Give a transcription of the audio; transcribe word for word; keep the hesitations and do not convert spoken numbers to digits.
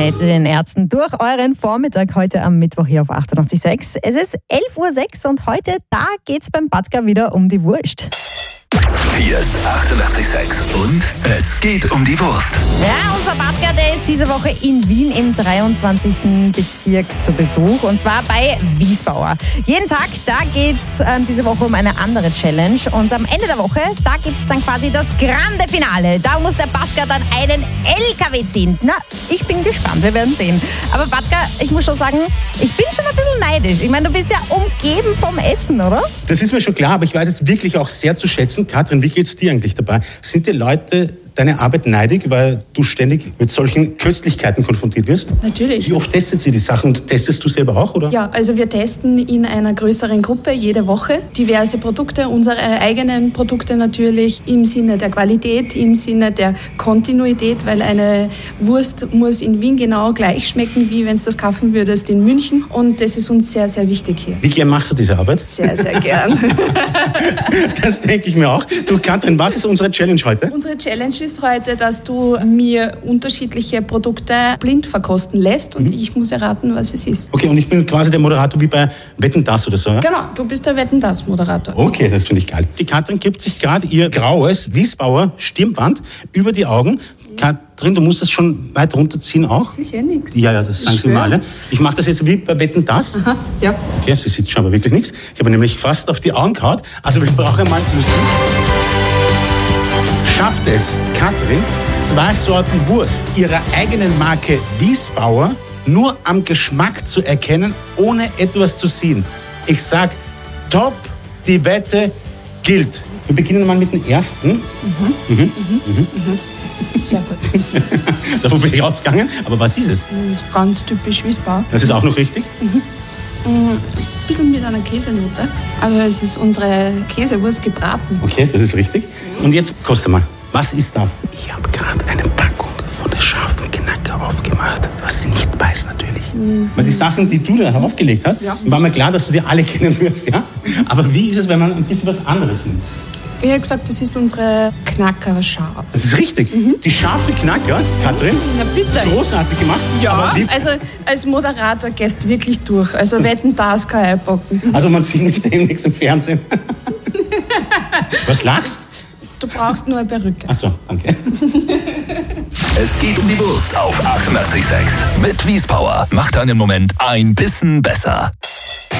mit den Ärzten durch euren Vormittag heute am Mittwoch hier auf achtundachtzig Komma sechs. Es ist elf Uhr sechs und heute, da geht's beim Batka wieder um die Wurst. Hier ist achtundachtzig Komma sechs und es geht um die Wurst. Ja, unser Batka, der ist diese Woche in Wien im dreiundzwanzigsten Bezirk zu Besuch und zwar bei Wiesbauer. Jeden Tag, da geht's äh, diese Woche um eine andere Challenge und am Ende der Woche, da gibt's dann quasi das grande Finale. Da muss der Batka dann einen L K W ziehen. Na, ich bin gespannt, wir werden sehen. Aber Batka, ich muss schon sagen, ich bin schon ein bisschen neidisch. Ich meine, du bist ja umgeben vom Essen, oder? Das ist mir schon klar, aber ich weiß es wirklich auch sehr zu schätzen. Katrin, wie geht's dir eigentlich dabei? Sind die Leute deine Arbeit neidig, weil du ständig mit solchen Köstlichkeiten konfrontiert wirst? Natürlich. Wie oft testet sie die Sachen und testest du selber auch, oder? Ja, also wir testen in einer größeren Gruppe jede Woche diverse Produkte, unsere eigenen Produkte natürlich im Sinne der Qualität, im Sinne der Kontinuität, weil eine Wurst muss in Wien genau gleich schmecken, wie wenn es das kaufen würdest in München und das ist uns sehr, sehr wichtig hier. Wie gern machst du diese Arbeit? Sehr, sehr gern. Das denke ich mir auch. Du, Katrin, was ist unsere Challenge heute? Unsere Challenge ist heute, dass du mir unterschiedliche Produkte blind verkosten lässt und mhm. ich muss erraten, was es ist. Okay, und ich bin quasi der Moderator wie bei Wetten, dass oder so, ja? Genau, du bist der Wetten, dass Moderator. Okay, das finde ich geil. Die Katrin gibt sich gerade ihr graues Wiesbauer Stirnband über die Augen. Katrin, du musst das schon weit runterziehen auch. Sicher nichts. Ja, ja, das sagen sie mir alle. Ich mache das jetzt wie bei Wetten, dass. Aha, ja. Okay, sie sieht schon aber wirklich nichts. Ich habe nämlich fast auf die Augen gehauen. Also wir brauchen mal Musik. Schafft es Katrin, zwei Sorten Wurst ihrer eigenen Marke Wiesbauer nur am Geschmack zu erkennen, ohne etwas zu sehen? Ich sag, top, die Wette gilt. Wir beginnen mal mit dem ersten. Mhm. Mhm. Mhm. Mhm. Mhm. Sehr gut. Davon bin ich ausgegangen. Aber was ist es? Das ist ganz typisch Wiesbauer. Das ist auch noch richtig? Mhm. Ein bisschen mit einer Käsenote. Also es ist unsere Käsewurst gebraten. Okay, das ist richtig. Und jetzt koste mal. Was ist das? Ich habe gerade eine Packung von der scharfen Knacker aufgemacht. Was sie nicht beißt natürlich. Mhm. Weil die Sachen, die du da aufgelegt hast, ja. war mir klar, dass du die alle kennen wirst. Ja? Aber wie ist es, wenn man ein bisschen was anderes nimmt? Ich habe gesagt, das ist unsere Knacker scharf. Das ist richtig. Mhm. Die scharfe Knacker, Katrin, na bitte. Großartig gemacht. Ja, also als Moderator gehst du wirklich durch. Also Wetten, das kann ich packen. Also man sieht mich demnächst im Fernsehen. Was lachst? Du brauchst nur eine Perücke. Ach so, danke. Es geht um die Wurst auf achtundachtzig Komma sechs. Mit Wiesbauer. Macht einen Moment ein bisschen besser.